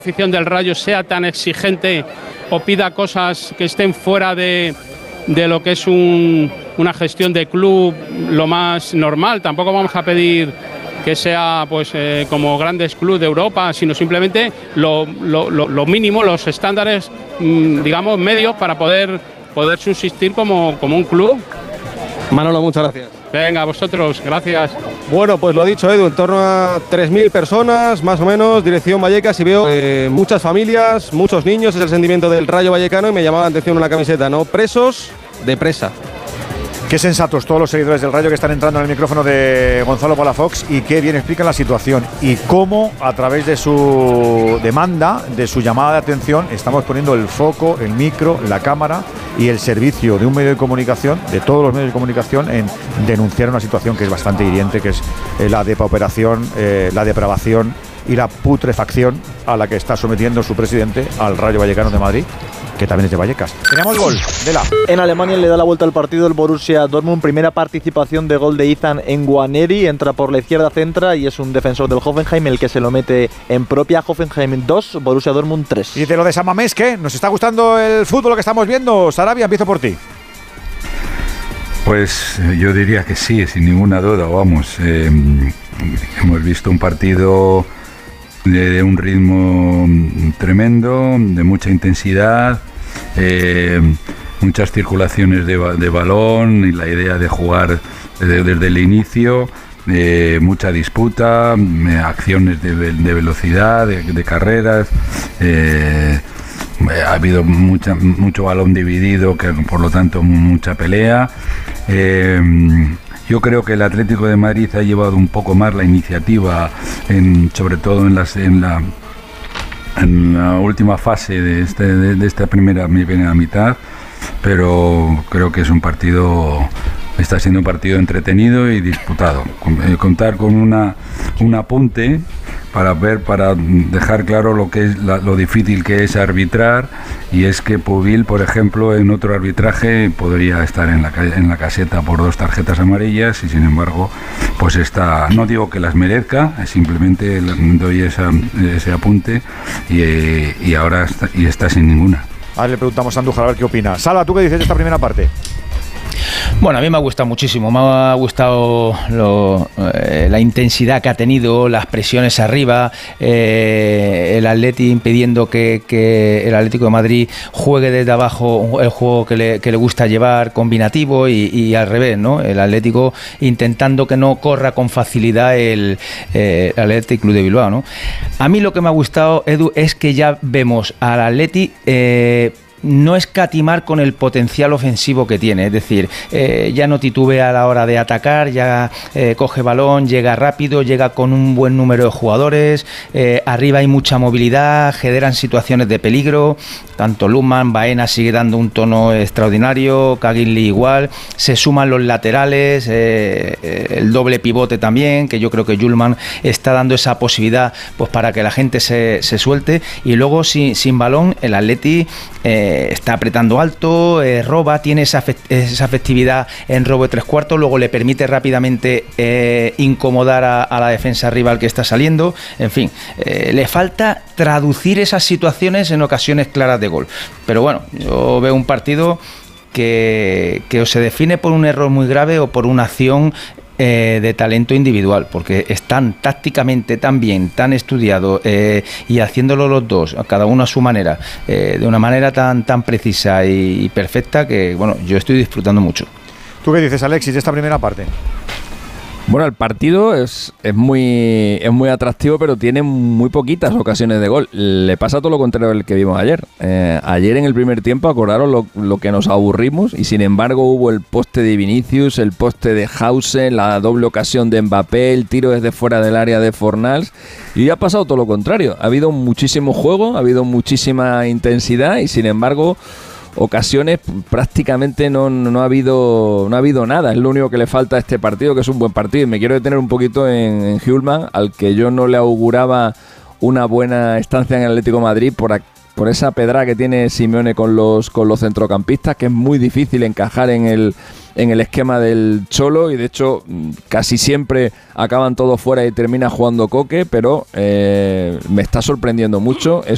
afición del Rayo sea tan exigente o pida cosas que estén fuera de lo que es una gestión de club lo más normal. Tampoco vamos a pedir que sea pues como grandes clubes de Europa, sino simplemente lo mínimo, los estándares, digamos, medios para poder subsistir como un club. Manolo, muchas gracias. Venga, a vosotros, gracias. Bueno, pues lo ha dicho Edu, en torno a 3.000 personas, más o menos, dirección Vallecas, y veo muchas familias, muchos niños, es el sentimiento del Rayo Vallecano, y me llamaba la atención una camiseta, ¿no? Presos de presa. Qué sensatos todos los seguidores del Rayo que están entrando en el micrófono de Gonzalo Palafox, y qué bien explican la situación y cómo a través de su demanda, de su llamada de atención, estamos poniendo el foco, el micro, la cámara y el servicio de un medio de comunicación, de todos los medios de comunicación, en denunciar una situación que es bastante hiriente, que es la depauperación, la depravación y la putrefacción a la que está sometiendo su presidente al Rayo Vallecano de Madrid, que también es de Vallecas. Tenemos gol de la... En Alemania le da la vuelta al partido el Borussia Dortmund. Primera participación de gol de Ethan Nwaneri. Entra por la izquierda, centra y es un defensor del Hoffenheim el que se lo mete en propia. Hoffenheim 2, Borussia Dortmund 3. Y de lo de San Mamés, ¿qué? ¿Nos está gustando el fútbol que estamos viendo? Sarabia, empiezo por ti. Pues yo diría que sí, sin ninguna duda, vamos. Hemos visto un partido de un ritmo tremendo, de mucha intensidad, muchas circulaciones de balón y la idea de jugar desde el inicio, mucha disputa, acciones de velocidad, de carreras. Ha habido mucho balón dividido, que por lo tanto mucha pelea. Yo creo que el Atlético de Madrid ha llevado un poco más la iniciativa, sobre todo en la última fase de esta primera mitad, pero creo que está siendo un partido entretenido y disputado. Contar con un apunte para dejar claro lo difícil que es arbitrar, y es que Pubil, por ejemplo, en otro arbitraje podría estar en la caseta por 2 tarjetas amarillas, y sin embargo pues no digo que las merezca, simplemente doy ese apunte, y ahora está sin ninguna. Ahora le preguntamos a Andújar a ver qué opina. Salva, ¿tú qué dices de esta primera parte? Bueno, a mí me ha gustado muchísimo, me ha gustado la intensidad que ha tenido, las presiones arriba, el Atleti impidiendo que el Atlético de Madrid juegue desde abajo el juego que le gusta llevar, combinativo, y al revés, ¿no? El Atlético intentando que no corra con facilidad el Athletic Club de Bilbao, ¿no? A mí lo que me ha gustado, Edu, es que ya vemos al Atleti no escatimar con el potencial ofensivo que tiene, es decir, ya no titubea a la hora de atacar, ya coge balón, llega rápido, llega con un buen número de jugadores, arriba hay mucha movilidad, generan situaciones de peligro, tanto Lundman, Baena sigue dando un tono extraordinario, Kaginli igual, se suman los laterales, el doble pivote también, que yo creo que Julman está dando esa posibilidad pues para que la gente se suelte, y luego sin balón el Atleti está apretando alto, roba, tiene esa efectividad en robo de 3/4, luego le permite rápidamente incomodar a la defensa rival que está saliendo. En fin, le falta traducir esas situaciones en ocasiones claras de gol. Pero bueno, yo veo un partido que o se define por un error muy grave o por una acción de talento individual, porque están tácticamente tan bien, tan estudiados, y haciéndolo los dos, cada uno a su manera, de una manera tan precisa y perfecta, que bueno, yo estoy disfrutando mucho. ¿Tú qué dices, Alexis, de esta primera parte? Bueno, el partido es muy atractivo, pero tiene muy poquitas ocasiones de gol. Le pasa todo lo contrario del que vimos ayer. Ayer en el primer tiempo, acordaron lo que nos aburrimos, y sin embargo hubo el poste de Vinicius, el poste de Hausen, la doble ocasión de Mbappé, el tiro desde fuera del área de Fornals, y ha pasado todo lo contrario. Ha habido muchísimo juego, ha habido muchísima intensidad, y sin embargo ocasiones prácticamente no ha habido nada. Es lo único que le falta a este partido, que es un buen partido, y me quiero detener un poquito en Hjulman, al que yo no le auguraba una buena estancia en el Atlético de Madrid por esa pedra que tiene Simeone con los centrocampistas, que es muy difícil encajar en el esquema del Cholo, y de hecho casi siempre acaban todos fuera y termina jugando Coque, pero me está sorprendiendo mucho.